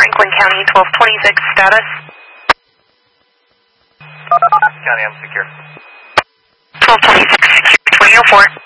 Franklin County, 1226, status. County, I'm secure. 1226, secure, 2004.